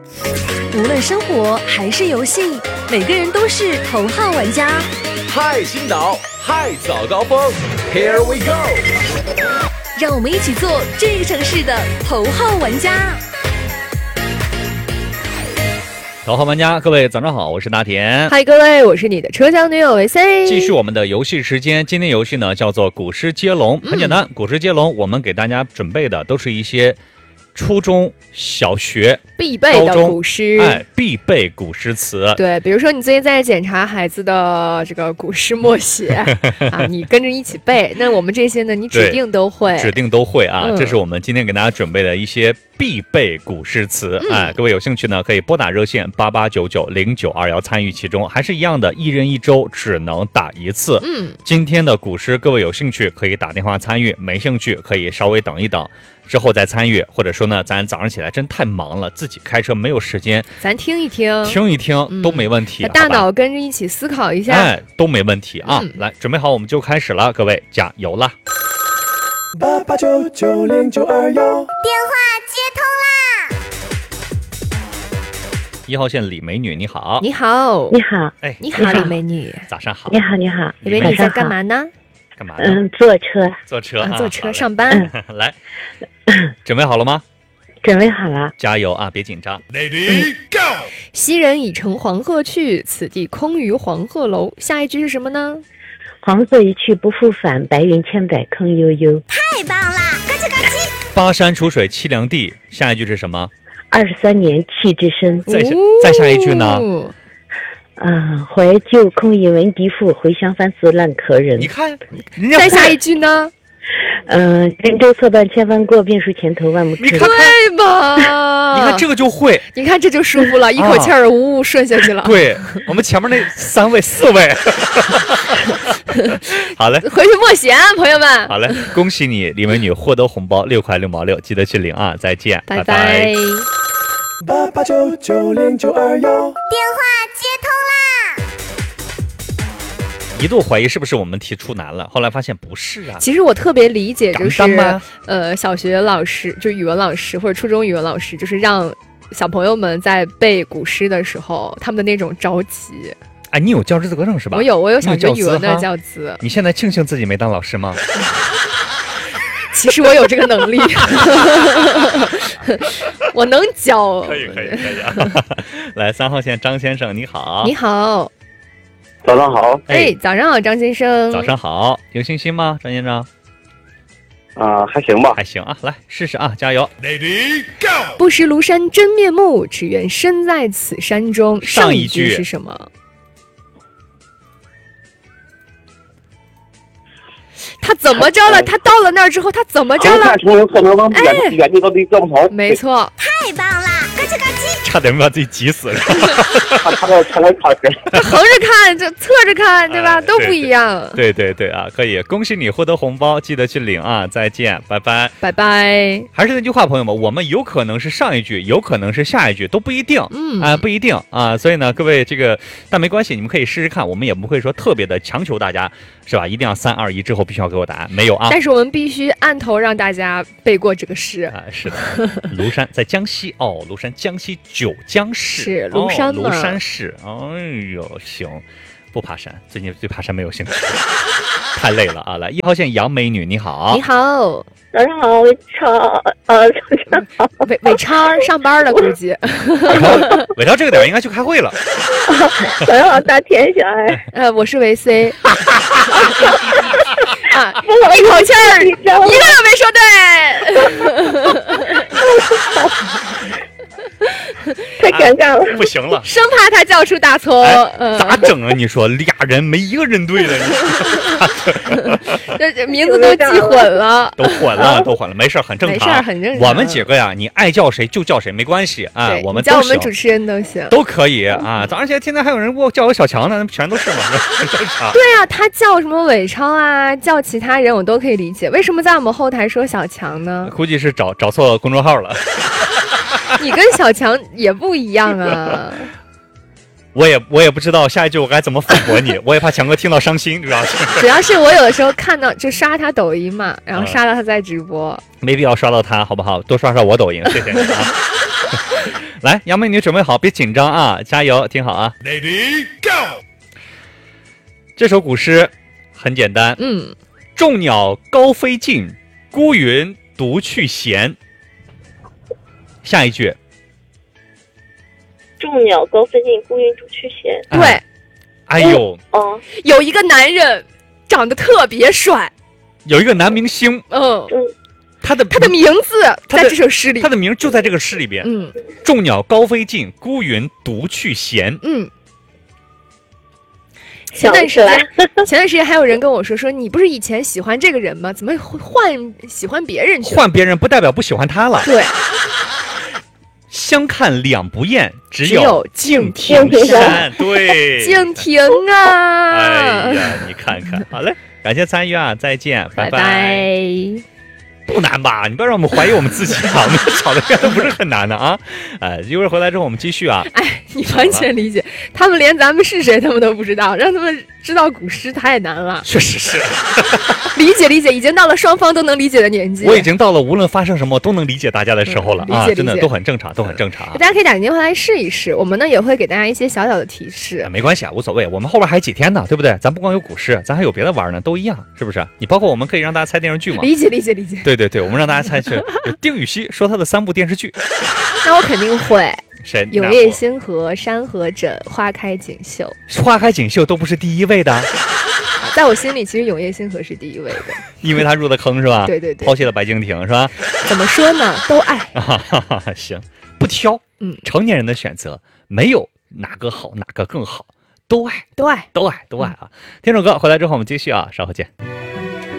无论生活还是游戏，每个人都是头号玩家。 嗨，青岛，嗨，早高峰 ，Here we go！ 让我们一起做这个城市的头号玩家。 头号玩家，各位早上好，我是大田。 嗨，各位，我是你的车厢女友 VC。 继续我们的游戏时间，今天游戏呢叫做古诗接龙，很简单，古诗接龙，我们给大家准备的都是一些初中小学必备的古诗， 必备古诗词。 对，比如说你最近在检查孩子的这个古诗默写啊，你跟着一起背。那我们这些呢，你指定都会， 指定都会啊。这是我们今天给大家准备的一些必备古诗词。各位有兴趣呢，可以拨打热线88990921参与其中，还是一样的，一人一周只能打一次。今天的古诗，各位有兴趣可以打电话参与，没兴趣可以稍微等一等。之后再参与，或者说呢，咱早上起来真太忙了，自己开车没有时间， 咱听一听都没问题， 大脑跟着一起思考一下， 都没问题啊。来，准备好我们就开始了，各位加油啦！88990921， 电话接通啦 ！1号线李美女，你好。 你好， 你好， 你好，李美女， 早上好。 你好，你好， 李美女在干嘛呢？ 干嘛呢？ 坐车上班。 来，准备好了吗？ 准备好了， 加油啊！别紧张。 Lady Go！ 昔人已乘黄鹤去，此地空余黄鹤楼。下一句是什么呢？ 黄鹤一去不复返，白云千百空悠悠。 太棒了，咯吱咯吱。 巴山楚水凄凉地，下一句是什么 ？23年弃之深。 再下一句呢？ 怀旧空忆闻笛赋，回乡翻似烂柯人。 你看， 再下一句呢？ 人舟侧畔千帆过，便数前头万木车。 对吧？ 你看这个就会， 你看这就舒服了，一口气儿呜顺下去了。 对，我们前面那4位。好嘞， 回去默写啊，朋友们。 好嘞，恭喜你，李美女获得红包6块6毛6，记得去领啊！再见， 拜拜。 88990921， 电话接通啦！ 一度怀疑是不是我们题出难了，后来发现不是啊。 其实我特别理解，就是小学老师，就语文老师或者初中语文老师，就是让小朋友们在背古诗的时候，他们的那种着急。 哎，你有教师资格证是吧？ 我有小学语文的教资。 你现在庆幸自己没当老师吗？ 其实我有这个能力，我能教。 可以啊！来，3号线张先生，你好。 你好， 早上好。 早上好，张先生。 早上好，有信心吗，张先生？ 还行吧。 还行啊，来试试啊，加油 ！Lady Go！ 不识庐山真面目，只缘身在此山中。上一句是什么？他怎么着了？他到了那儿之后，他怎么着了？没错， 太棒了，咯吱咯吱。 差点把自己急死了。 他横着看，就侧着看，对吧？都不一样。 对啊，可以，恭喜你获得红包，记得去领啊！再见，拜拜， 拜拜。 还是那句话，朋友们，我们有可能是上一句，有可能是下一句，都不一定。不一定啊。所以呢，各位但没关系，你们可以试试看，我们也不会说特别的强求大家，是吧？一定要3、2、1之后必须要给我答案，没有啊？ 但是我们必须按头让大家背过这个诗啊。是的，庐山在江西哦，庐山江西九江市是庐山嘛？ 庐山市，哎呦，行，不爬山，最近对爬山没有兴趣，太累了啊！来，1号线杨美女，你好。 你好， 早上好，伟超，早上好， 伟超上班了，估计。 伟超这个点应该去开会了。 早上好，大田小爱。 我是维 C。一口气儿一个都没说对。太尴尬了， 不行了， 生怕他叫出大错。 咋整啊？你说俩人没一个人对的， 这名字都记混了， 都混了，没事，很正常， 很正常。 我们几个呀，你爱叫谁就叫谁，没关系啊，我们叫我们主持人都行， 都可以啊。早上起来天天还有人叫我小强呢，那全都是嘛，很正常。 对啊，他叫什么伟超啊，叫其他人我都可以理解，为什么在我们后台说小强呢？ 估计是找错公众号了。 你跟小强也不一样啊。 我也不知道下一句我该怎么反驳你，我也怕强哥听到伤心，主要是我有的时候看到就刷他抖音嘛，然后刷到他在直播， 没必要刷到他，好不好？多刷刷我抖音，谢谢你啊。 来，杨美女准备好，别紧张啊，加油，听好啊。Lady Go。这首古诗很简单，众鸟高飞尽，孤云独去闲。下一句。 众鸟高飞尽，孤云独去闲。 对。 哎呦， 有一个男人长得特别帅， 有一个男明星，他的名字在这首诗里， 他的名就在这个诗里边。众鸟高飞尽，孤云独去闲。 前段时间还有人跟我说你不是以前喜欢这个人吗？怎么喜欢别人去了？ 换别人不代表不喜欢他了。 对。 相看两不厌，只有敬亭山。对， 敬亭啊！ 哎呀，你看看，好嘞，感谢参与啊，再见，拜拜。不难吧？你不要让我们怀疑我们自己啊！我们吵的应该不是很难的啊。一会儿回来之后我们继续啊。 哎，你完全理解，他们连咱们是谁他们都不知道，让他们知道古诗太难了。 确实是。 理解，已经到了双方都能理解的年纪。 我已经到了无论发生什么都能理解大家的时候了啊！真的都很正常，都很正常。 大家可以打个电话来试一试，我们呢也会给大家一些小小的提示。 没关系啊，无所谓，我们后边还几天呢，对不对？咱不光有古诗，咱还有别的玩呢，都一样，是不是？你包括我们可以让大家猜电视剧嘛？ 理解。 对，我们让大家猜是丁禹兮说他的3部电视剧。 那我肯定会。 谁？ 永夜星河、山河枕、花开锦绣。 花开锦绣都不是第一位的。 在我心里，其实永夜星河是第一位的， 因为他入的坑是吧？ 对， 抛弃了白敬亭是吧？ 怎么说呢？都爱。 行，不挑。成年人的选择没有哪个好，哪个更好，都爱啊！听首歌回来之后我们继续啊，稍后见。